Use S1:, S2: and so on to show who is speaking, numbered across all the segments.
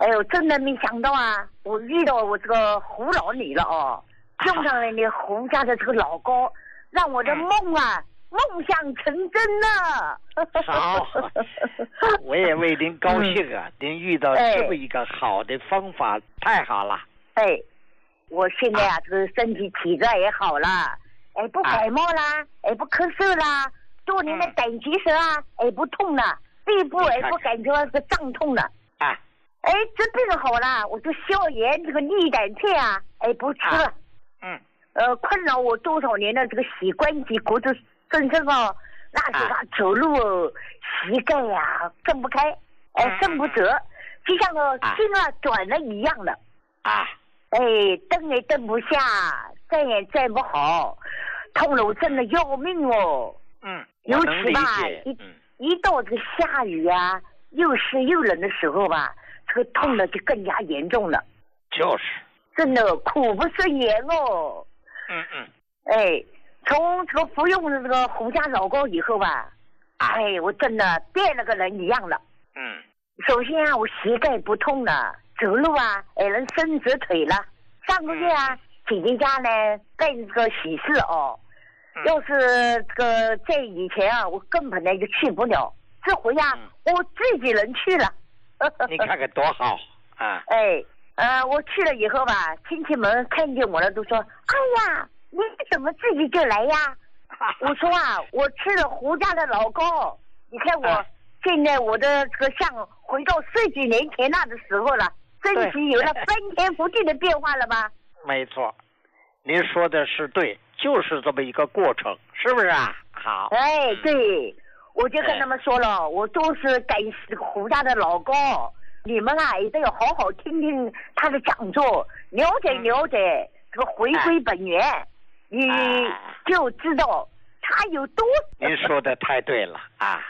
S1: 呦，真的没想到啊，我遇到我这个胡老女了哦，用上了你胡家的这个老高，让我的梦啊，梦想成真了。
S2: 好，我也为您高兴啊！您遇到这么一个好的方法，太好了。
S1: 哎，我现在啊，这个身体体质也好了，哎，不感冒啦，哎，不咳嗽啦，多年的胆结石啊，哎，不痛了，背部哎不感觉是胀痛了。
S2: 啊。
S1: 哎，这病好了，我这消炎这个利胆片啊，哎，不吃了。困扰我多少年的这个膝关节骨质增生哦，那时候走路哦，膝盖呀蹬不开，哎，伸不直，就像个心啊转了一样的。哎，蹬也蹬不下，站也站不好，痛了我真的要命哦。尤其吧，一到这个下雨啊，又湿又冷的时候吧。这个痛的就更加严重了，
S2: 就是
S1: 真的苦不胜言哦。哎，从这个服用的这个胡家老膏以后吧，哎，我真的变了个人一样了。首先啊，我膝盖不痛了，走路啊，哎，能伸直腿了。上个月啊，姐姐家呢办这个喜事哦，要是这个在以前啊，我根本呢就去不了，这回啊，我自己能去了。
S2: 你看看多好啊！
S1: 哎，我去了以后吧，亲戚们看见我了都说：“哎呀，你怎么自己就来呀？”我说啊，我吃了胡家的老膏，你看我现在我的这个像回到10几年前那的时候了，身体有了翻天覆地的变化了吧？
S2: 没错，您说的是对，就是这么一个过程，是不是啊？好。
S1: 哎，对。我就跟他们说了，我都是感谢胡家的老高，你们啊也得要好好听听他的讲座，了解了解这个回归本源，你就知道他有多。
S2: 您说的太对了啊！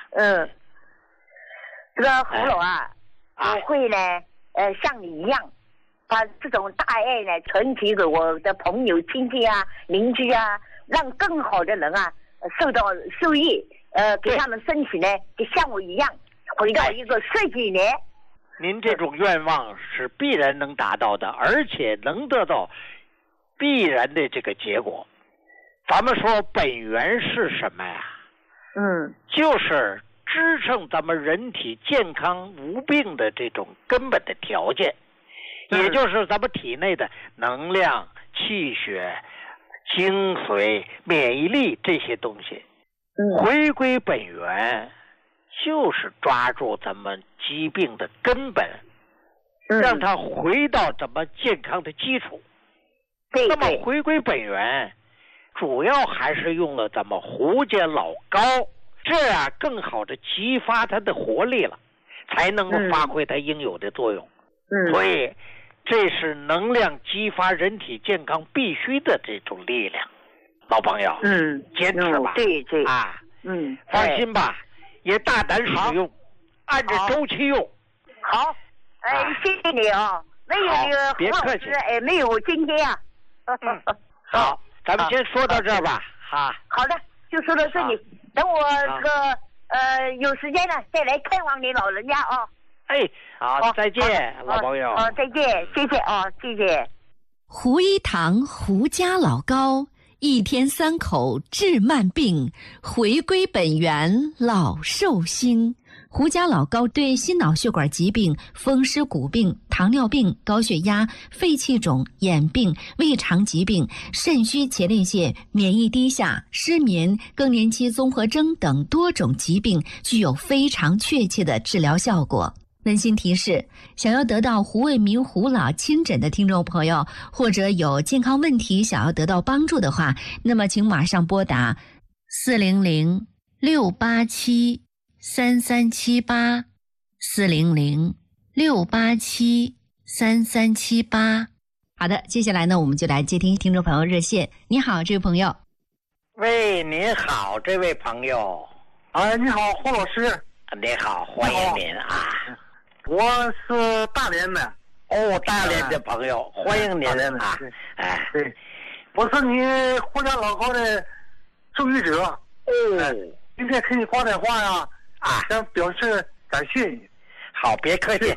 S1: 这个胡老啊，我会呢，像你一样，把这种大爱呢传递给我的朋友、亲戚啊、邻居啊，让更好的人啊受益。给他们身体呢，就像我一样，回到一个10几年。
S2: 您这种愿望是必然能达到的，而且能得到必然的这个结果。咱们说本源是什么呀？就是支撑咱们人体健康无病的这种根本的条件，也就是咱们体内的能量、气血、精髓、免疫力这些东西。回归本源就是抓住咱们疾病的根本，让它回到咱们健康的基础。那么回归本源主要还是用了咱们胡家老膏，这样更好的激发它的活力了，才能够发挥它应有的作用。所以这是能量激发人体健康必须的这种力量。老朋友，坚持吧，
S1: 对
S2: 放心吧，也大胆使用，按照周期用。
S1: 好，谢谢你啊，没有那个
S2: 别客气，
S1: 没有我今天啊。
S2: 好，咱们先说到这儿吧。
S1: 好的，就说到这里，等我这个有时间了再来看望你老人家啊。
S2: 好，再见，老朋友。
S1: 再见，谢谢啊，谢谢。
S3: 胡一堂胡家老膏。1天3口治慢病，回归本源老寿星。胡家老膏对心脑血管疾病、风湿骨病、糖尿病、高血压、肺气肿、眼病、胃肠疾病、肾虚前列腺、免疫低下、失眠、更年期综合征等多种疾病具有非常确切的治疗效果。温馨提示，想要得到胡卫民胡老亲诊的听众朋友，或者有健康问题想要得到帮助的话，那么请马上拨打400-687-3378 400-687-3378。好的，接下来呢，我们就来接听听众朋友热线。你好，这位朋友。
S2: 喂，您好，这位朋友。
S4: 你好，胡老师。
S2: 你好，欢迎您啊。
S4: 我是大连的。
S2: 大连的朋友，欢迎您啊！
S4: 对，我是你胡家老高的受益者。今天给你挂电话呀，想表示感谢你。
S2: 好，别客气。